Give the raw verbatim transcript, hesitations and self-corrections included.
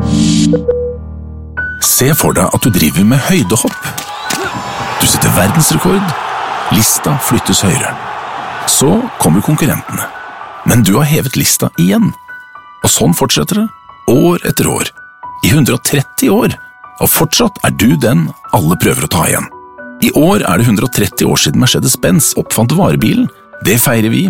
Se for deg at du driver med høydehopp. Du setter verdensrekord, lista flyttes høyere. Så kommer konkurrentene. Men du har hevet lista igjen. Og sånn fortsetter det, år etter år. I hundre og tretti år. Og fortsatt er du den alle prøver å ta igjen. I år er det hundre og tretti år siden Mercedes-Benz oppfant varebilen. Det feirer vi